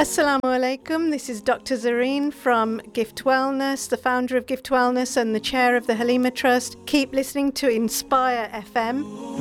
Assalamu alaikum. This is Dr. Zareen from Gift Wellness, the founder of Gift Wellness and the chair of the Halima Trust. Keep listening to Inspire FM.